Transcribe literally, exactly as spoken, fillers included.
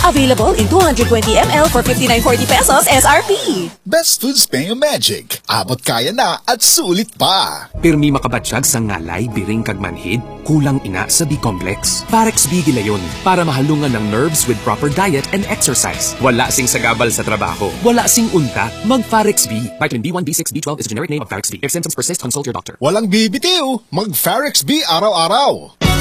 Available in two hundred twenty milliliters for fifty-nine forty pesos S R P. Best Foods Peo Magic. Abot kaya na at sulit pa. Pirmi makabatsyag sa ngalay, biring kag manhid, kulang ina sa B-complex. Parex B gilayon para mahalungan ng nerves with proper diet and exercise. Wala sing sagabal sa trabaho. Wala sing unta. Mag-Parex B. Vitamin B one, B six, B twelve is a generic name of Parex B. If symptoms persist, consult your doctor. Walang bibitiw. Mag-Farex B araw-araw.